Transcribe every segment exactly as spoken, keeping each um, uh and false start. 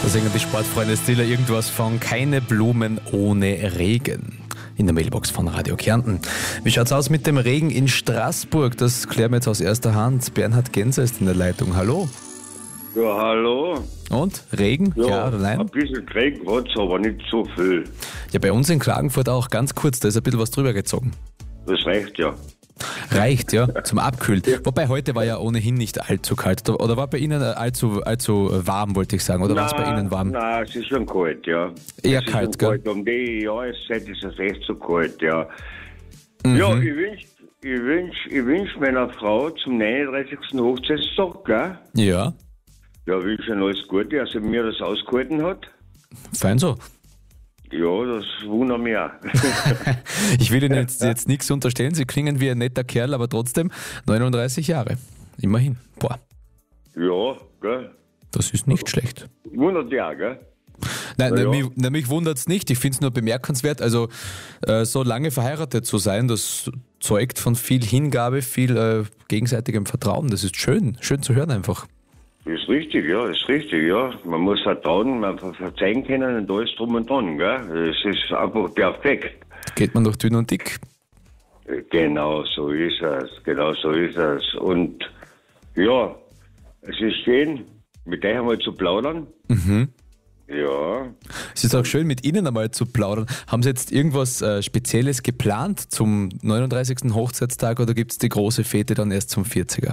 Da singen die Sportfreunde Stiller irgendwas von Keine Blumen ohne Regen. In der Mailbox von Radio Kärnten. Wie schaut's aus mit dem Regen in Straßburg? Das klären wir jetzt aus erster Hand. Bernhard Genser ist in der Leitung. Hallo. Ja, hallo. Und? Regen? Ja, ja oder nein? Ein bisschen Regen hat's, aber nicht so viel. Ja, bei uns in Klagenfurt auch. Ganz kurz, da ist ein bisschen was drüber gezogen. Das reicht ja. Reicht, ja, zum Abkühlen. Ja. Wobei heute war ja ohnehin nicht allzu kalt. Oder war bei Ihnen allzu, allzu warm, wollte ich sagen? Oder war es bei Ihnen warm? Nein, es ist schon kalt, ja. Eher es kalt, ist gell? Kalt. Um die Jahreszeit ist es echt so kalt, ja. Mhm. Ja, ich wünsch, ich wünsch, ich wünsch meiner Frau zum neununddreißigsten Hochzeitstag, gell? Ja. Ja, wünsche ihr alles Gute, dass sie mir das ausgehalten hat. Fein so. Ja, das wundert mich auch. Ich will Ihnen jetzt, jetzt nichts unterstellen, Sie klingen wie ein netter Kerl, aber trotzdem neununddreißig Jahre. Immerhin. Boah. Ja, gell? Das ist nicht schlecht. Wundert dich auch, gell? Nein, ja. na, mich, na, mich wundert es nicht. Ich finde es nur bemerkenswert. Also äh, so lange verheiratet zu sein, das zeugt von viel Hingabe, viel äh, gegenseitigem Vertrauen. Das ist schön. Schön zu hören einfach. Ist richtig, ja, ist richtig, ja. Man muss vertrauen, man verzeihen können und alles drum und dran, gell. Es ist einfach perfekt. Geht man durch dünn und dick. Genau so ist es, genau so ist es. Und ja, es ist schön, mit euch einmal zu plaudern. Mhm. Ja. Es ist auch schön, mit Ihnen einmal zu plaudern. Haben Sie jetzt irgendwas äh, Spezielles geplant zum neununddreißigsten Hochzeitstag oder gibt es die große Fete dann erst zum vierziger?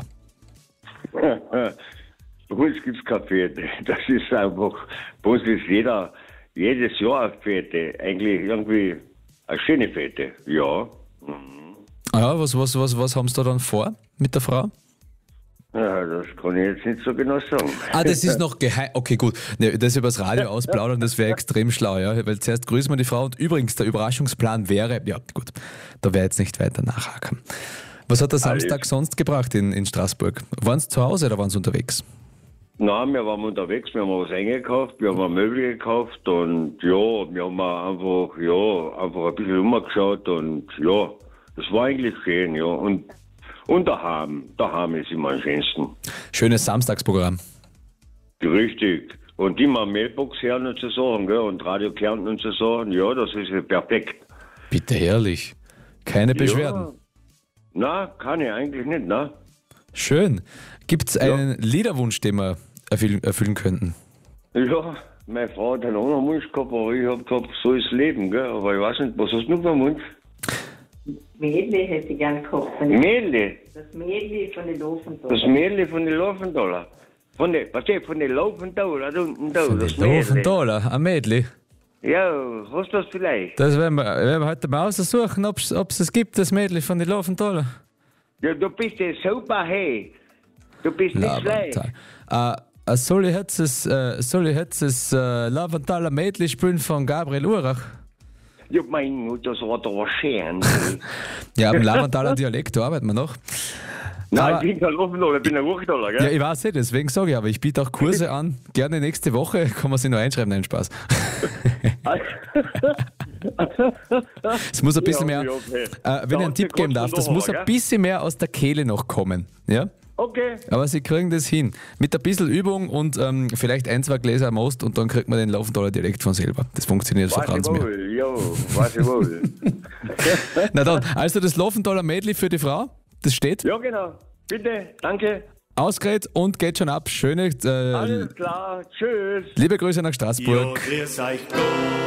Bei uns gibt es keine Fete. Das ist einfach, bei uns ist jeder, jedes Jahr eine Fete. Eigentlich irgendwie eine schöne Fete, ja. Mhm. Ja, was, was, was, was haben Sie da dann vor mit der Frau? Ja, das kann ich jetzt nicht so genau sagen. Ah, das ist noch geheim. Okay, gut. Ne, das übers Radio ausplaudern, das wäre extrem schlau, ja. Weil zuerst grüßen wir die Frau und übrigens der Überraschungsplan wäre, ja gut, da wäre jetzt nicht weiter nachhaken. Was hat der Samstag Alles. sonst gebracht in, in Straßburg? Waren Sie zu Hause oder waren Sie unterwegs? Nein, wir waren unterwegs, wir haben was eingekauft, wir haben ein Möbel gekauft und ja, wir haben einfach, ja, einfach ein bisschen umgeschaut und ja, das war eigentlich schön, ja. Und, und daheim, daheim ist immer am schönsten. Schönes Samstagsprogramm. Richtig. Und immer Mailbox hören und zu sagen, gell, und Radio Kärnten und zu sagen, ja, das ist ja perfekt. Bitte herrlich. Keine Beschwerden. Ja. Nein, kann ich eigentlich nicht, ne? Schön. Gibt es einen ja. Liederwunsch, den wir erfüllen, erfüllen könnten? Ja, meine Frau hat einen anderen Wunsch gehabt, aber ich habe gehabt, so ist Leben, gell? Aber ich weiß nicht, was hast du für einen Wunsch? Mädli hätte ich gern gehabt. Mädli? Das Mädli von den Laufendaler. Das Mädli von den Laufendaler. Von den, was steht, von den Laufendaler, da unten da, von das den Laufendaler, ein Mädli. Ja, hast du das vielleicht? Das werden wir, werden wir heute mal aussuchen, ob es es gibt, das Mädli von den Laufendaler. Ja, du bist ja super, hey. Du bist nicht schlecht. Äh, soll ich jetzt das, äh, soll ich jetzt das äh, Laufendaler Mädli spielen von Gabriel Urach? Ja, mein Gott, das war doch schön. Ja, im Laufendaler Dialekt, da arbeiten wir noch. Nein, aber, ich bin kein Laufendaler, ich bin ein Hochdaler, gell? Ja, ich weiß nicht, deswegen sage ich, aber ich biete auch Kurse an. Gerne nächste Woche, kann man sich noch einschreiben, nein, Spaß. Es muss ein bisschen mehr, äh, wenn ich einen Tipp geben darf, das muss ein bisschen mehr aus der Kehle noch kommen. Ja? Okay. Aber Sie kriegen das hin. Mit ein bisschen Übung und ähm, vielleicht ein, zwei Gläser Most und dann kriegt man den Laufendaler Dialekt von selber. Das funktioniert, vertrauen Sie mir. Ja, weiß ich wohl. Na dann, also das Laufendaler Mädli für die Frau, das steht? Ja, genau. Bitte, danke. Ausgerät und geht schon ab. Schöne. Äh, Alles klar, tschüss. Liebe Grüße nach Straßburg. Ja,